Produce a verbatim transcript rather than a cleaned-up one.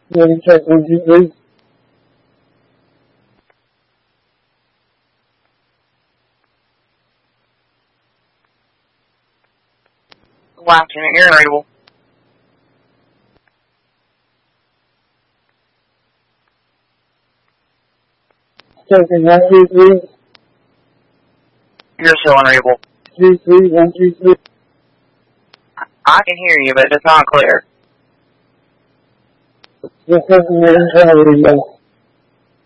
Ready, check, one, two, three. Watching it, you're unable. Checking, one, two, three. You're still unable. Three, three, one, two, three. I can hear you, but it's not clear. Yes, checking your internal radio.